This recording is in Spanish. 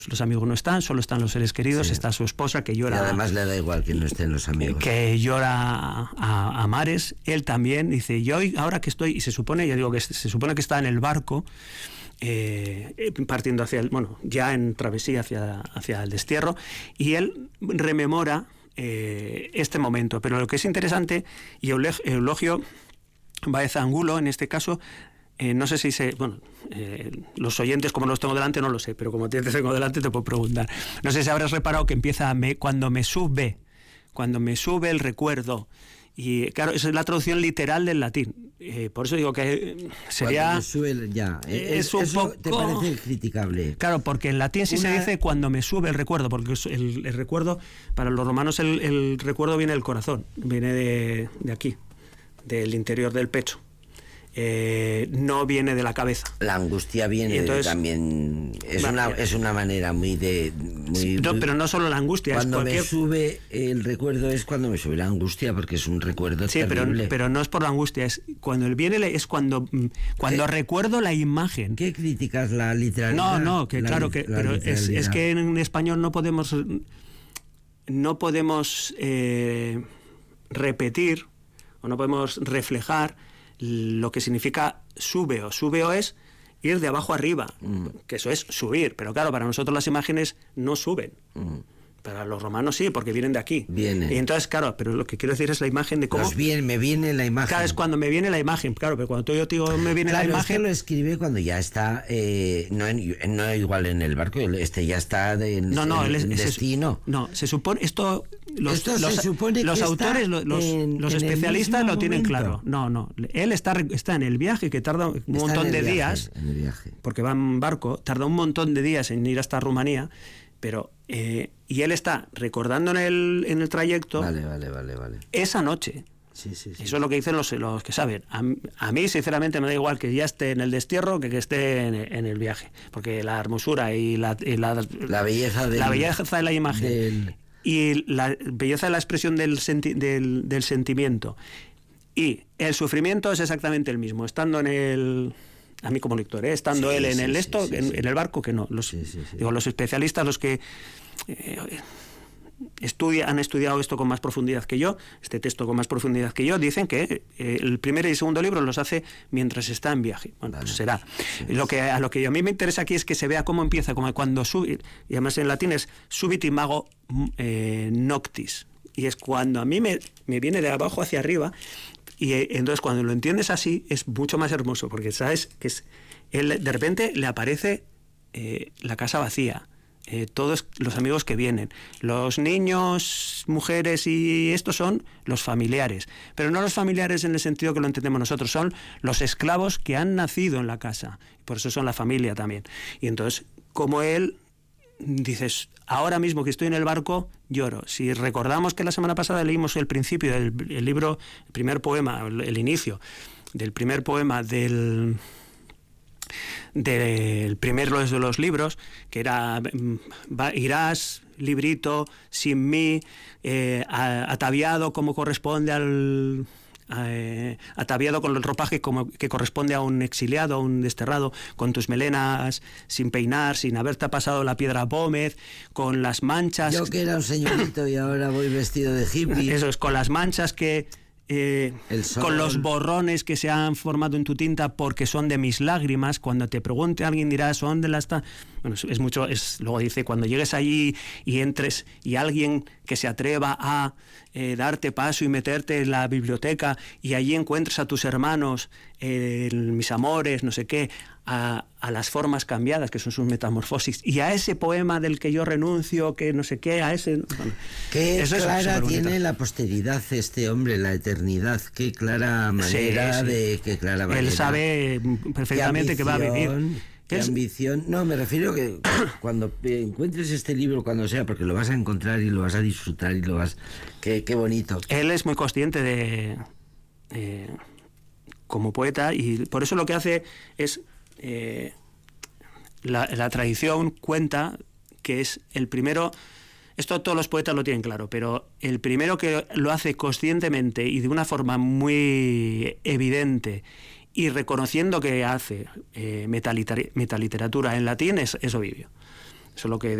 Los amigos no están, solo están los seres queridos, Sí. Está su esposa que llora. Y además le da igual que no estén los amigos. Que llora a mares. Él también dice, yo ahora que estoy, y se supone, ya digo que se supone que está en el barco, partiendo hacia ya en travesía hacia el destierro, y él rememora este momento. Pero lo que es interesante, y Eulogio Baeza Angulo, en este caso, no sé si los oyentes, como los tengo delante, no lo sé, pero como te tengo delante te puedo preguntar. No sé si habrás reparado que empieza cuando me sube el recuerdo. Y claro, esa es la traducción literal del latín. Por eso digo que sería... Es un poco... ¿Te parece criticable? Claro, porque en latín sí se dice cuando me sube el recuerdo, porque el recuerdo, para los romanos el recuerdo viene del corazón, viene de aquí, del interior del pecho. No viene de la cabeza. La angustia viene entonces, también es una manera pero no solo la angustia. Cuando me sube el recuerdo es cuando me sube la angustia, porque es un recuerdo terrible. Pero no es por la angustia, es cuando él viene, es cuando recuerdo la imagen. ¿Qué criticas la literalidad? No, que claro que, pero es que en español no podemos repetir o no podemos reflejar lo que significa súbeo. Súbeo es ir de abajo arriba, que eso es subir, pero claro, para nosotros las imágenes no suben. Para los romanos sí, porque vienen de aquí. Viene. Y entonces, claro, pero lo que quiero decir es la imagen de cómo... me viene la imagen. Claro, es cuando me viene la imagen, claro, pero cuando yo te digo me viene la imagen... Es que lo escribe cuando ya está, no igual en el barco, ya está en destino. Se supone, los autores, los especialistas lo tienen claro. No, él está en el viaje, que tarda un montón de días, porque va en barco, tarda un montón de días en ir hasta Rumanía, pero y él está recordando en el trayecto esa noche. Sí. Eso es lo que dicen los que saben. A mí, sinceramente, me da igual que ya esté en el destierro que esté en el viaje, porque la hermosura y la belleza de la imagen y la belleza de la expresión del sentimiento y el sufrimiento es exactamente el mismo, estando a mí como lector, estando él en el barco, que no. Digo, los especialistas, los que han estudiado esto con más profundidad que yo, este texto con más profundidad que yo, dicen que el primer y el segundo libro los hace mientras está en viaje. Bueno, pues será. A lo que a mí me interesa aquí es que se vea cómo empieza, como cuando sube, y además en latín es subit imago noctis, y es cuando a mí me viene de abajo hacia arriba. Y entonces cuando lo entiendes así es mucho más hermoso, porque sabes que de repente le aparece la casa vacía, todos los amigos que vienen, los niños, mujeres, y estos son los familiares, pero no los familiares en el sentido que lo entendemos nosotros, son los esclavos que han nacido en la casa, por eso son la familia también. Y entonces, como él dices, ahora mismo que estoy en el barco, lloro. Si recordamos que la semana pasada leímos el principio del libro, el primer poema, el inicio del primer poema del primero de los libros, que era irás, librito, sin mí, ataviado como corresponde ataviado con el ropaje que corresponde a un exiliado, a un desterrado, con tus melenas sin peinar, sin haberte pasado la piedra pómez, con las manchas... Yo que era un señorito y ahora voy vestido de hippie. Eso es, con las manchas que... con los borrones que se han formado en tu tinta porque son de mis lágrimas. Cuando te pregunte alguien dirá, ¿son de las...? Bueno, luego dice, cuando llegues allí y entres y alguien que se atreva a darte paso y meterte en la biblioteca y allí encuentres a tus hermanos, mis amores, no sé qué, a las formas cambiadas, que son sus metamorfosis, y a ese poema del que yo renuncio, que no sé qué, a ese... Bueno, qué clara tiene la posteridad este hombre, la eternidad, qué clara manera Él sabe perfectamente que va a vivir. Qué ambición. No, me refiero que cuando encuentres este libro, cuando sea, porque lo vas a encontrar y lo vas a disfrutar y lo vas... Qué bonito. Él es muy consciente de... como poeta, y por eso lo que hace es... la tradición cuenta que es el primero... Esto todos los poetas lo tienen claro, pero el primero que lo hace conscientemente y de una forma muy evidente y reconociendo que hace metaliteratura en latín es Ovidio. O Eso es lo que